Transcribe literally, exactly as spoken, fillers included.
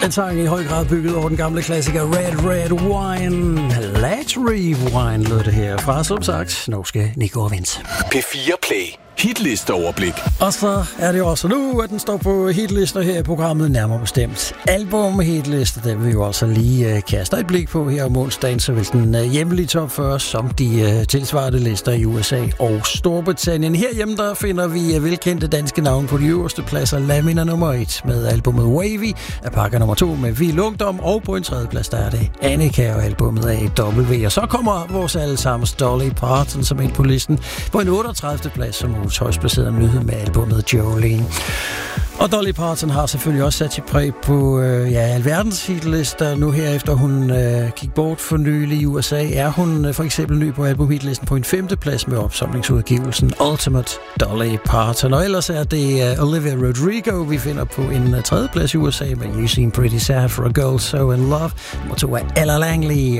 En sang i høj grad bygget over den gamle klassiker Red Red Wine. Let's Rewind lød det her fra, som sagt, norske Nico Vince. P fire Play. Hitlisteoverblik. Og så er det jo også nu, at den står på hitlister her i programmet, nærmere bestemt album hitlister. Det vil vi jo altså lige uh, kaste et blik på her om onsdagen, så vil den uh, hjemlige top fyrre som de uh, tilsvarende lister i U S A og Storbritannien. Herhjemme der finder vi uh, velkendte danske navne på de øverste pladser. Lamina nummer et med albumet Wavy, Apaka nummer to med Vild Ungdom, og på en tredje plads der er det Annika og albumet A W. Og så kommer vores allesammens Dolly Parton som ind på listen på en otteogtredivte plads som ugens højst placerede nyhed med albumet Jolene. Og Dolly Parton har selvfølgelig også sat sit præg på øh, ja, alverdens hitlister. Nu her efter hun øh, gik bort for nylig i U S A, er hun øh, for eksempel ny på albumhitlisten på en femte plads med opsamlingsudgivelsen Ultimate Dolly Parton. Og ellers er det øh, Olivia Rodrigo, vi finder på en øh, tredje plads i U S A med You Seem Pretty Sad for a Girl So In Love. Nummer to er Ella Langley